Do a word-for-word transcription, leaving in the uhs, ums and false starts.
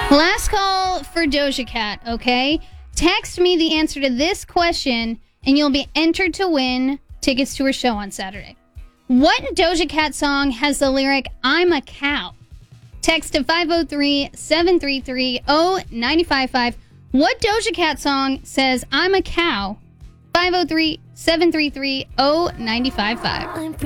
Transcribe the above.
Last call for Doja Cat, okay? Text me the answer to this question, and you'll be entered to win tickets to her show on Saturday. What Doja Cat song has the lyric, I'm a cow? Text to five oh three, seven three three, oh nine five five. What Doja Cat song says, I'm a cow? five oh three, seven three three, oh nine five five.